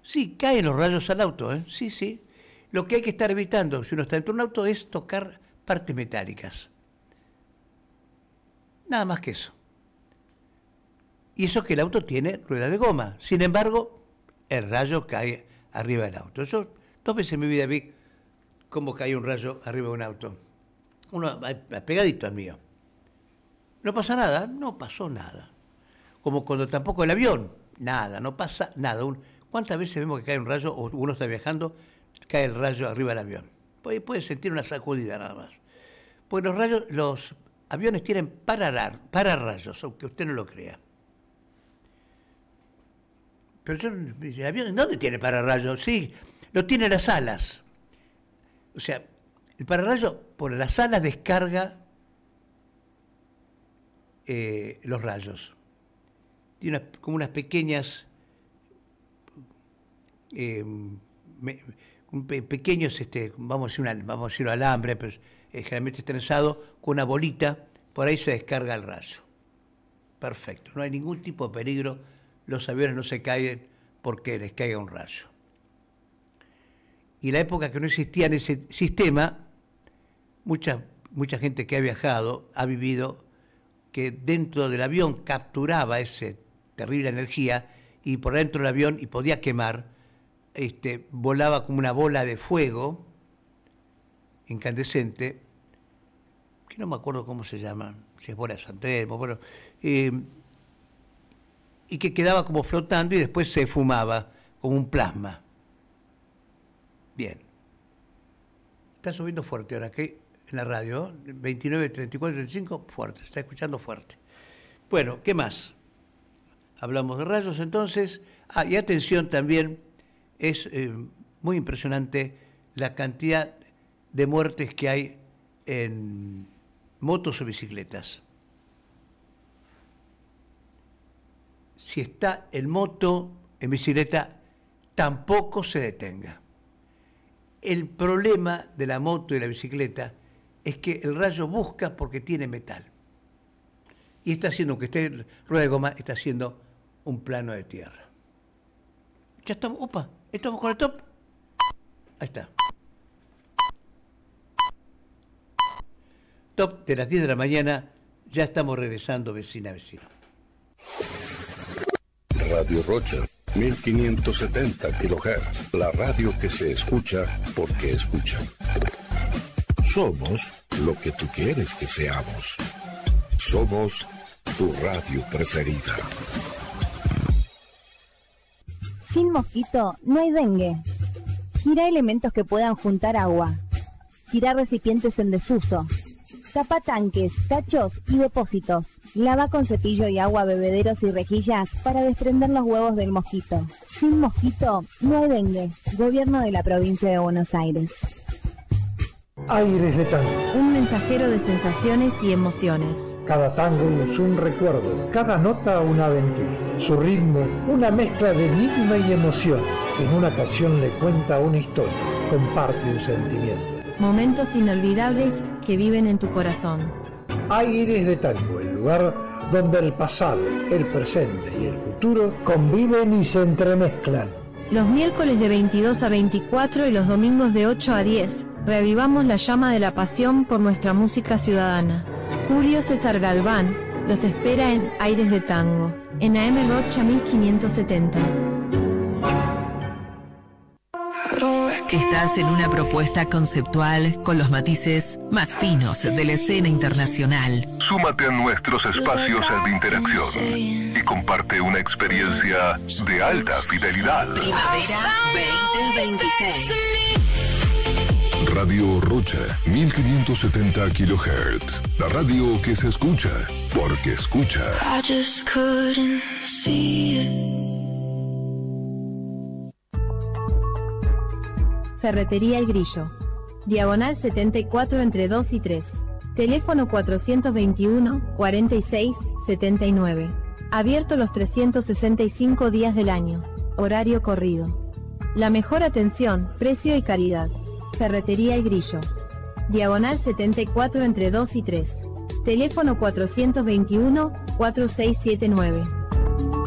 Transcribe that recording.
Sí, caen los rayos al auto, ¿eh? Sí, sí. Lo que hay que estar evitando, si uno está dentro de un auto, es tocar partes metálicas. Nada más que eso. Y eso que el auto tiene rueda de goma. Sin embargo, el rayo cae arriba del auto. Yo 2 veces en mi vida vi cómo cae un rayo arriba de un auto. Uno pegadito al mío. No pasa nada, no pasó nada. Como cuando tampoco el avión, nada, no pasa nada. ¿Cuántas veces vemos que cae un rayo o uno está viajando, cae el rayo arriba del avión? Puede sentir una sacudida nada más. Pues los aviones tienen pararrayos, aunque usted no lo crea. Pero el avión, ¿dónde tiene pararrayos? Sí, lo tiene las alas. O sea, el pararrayo por las alas descarga los rayos. Tiene como unas pequeñas, pequeños, vamos a decir alambre, pero generalmente trenzado con una bolita, por ahí se descarga el rayo. Perfecto, no hay ningún tipo de peligro, los aviones no se caen porque les caiga un rayo. Y la época que no existía en ese sistema, mucha gente que ha viajado ha vivido que dentro del avión capturaba esa terrible energía y por dentro del avión y podía quemar, volaba como una bola de fuego incandescente, que no me acuerdo cómo se llama, si es bola de San Telmo, bueno, y que quedaba como flotando y después se fumaba como un plasma. Bien. Está subiendo fuerte ahora, que en la radio, 29, 34, 35, fuerte, se está escuchando fuerte. Bueno, ¿qué más? Hablamos de rayos entonces. Y atención también, es muy impresionante la cantidad de muertes que hay en motos o bicicletas. Si está en moto, en bicicleta, tampoco se detenga. El problema de la moto y la bicicleta es que el rayo busca porque tiene metal. Y está haciendo, aunque esté rueda de goma, está haciendo un plano de tierra. Ya estamos, estamos con el top. Ahí está. Top de las 10 de la mañana, ya estamos regresando vecina a vecino. Radio Rocha, 1570 kHz, la radio que se escucha porque escucha. Somos lo que tú quieres que seamos. Somos tu radio preferida. Sin mosquito no hay dengue. Gira elementos que puedan juntar agua. Gira recipientes en desuso. Tapa tanques, tachos y depósitos. Lava con cepillo y agua bebederos y rejillas para desprender los huevos del mosquito. Sin mosquito no hay dengue. Gobierno de la provincia de Buenos Aires. Aires de tango. Un mensajero de sensaciones y emociones. Cada tango es un recuerdo, cada nota una aventura. Su ritmo, una mezcla de enigma y emoción. En una canción le cuenta una historia, comparte un sentimiento. Momentos inolvidables que viven en tu corazón. Aires de tango, el lugar donde el pasado, el presente y el futuro conviven y se entremezclan. Los miércoles de 22 a 24 y los domingos de 8 a 10, revivamos la llama de la pasión por nuestra música ciudadana. Julio César Galván los espera en Aires de Tango, en AM Rocha 1570. Estás en una propuesta conceptual con los matices más finos de la escena internacional. Súmate a nuestros espacios de interacción y comparte una experiencia de alta fidelidad. Primavera 2026. Radio Rocha, 1570 kHz. La radio que se escucha porque escucha. I just couldn't see it. Ferretería El Grillo. Diagonal 74 entre 2 y 3. Teléfono 421-46-79. Abierto los 365 días del año. Horario corrido. La mejor atención, precio y calidad. Ferretería El Grillo. Diagonal 74 entre 2 y 3. Teléfono 421-4679.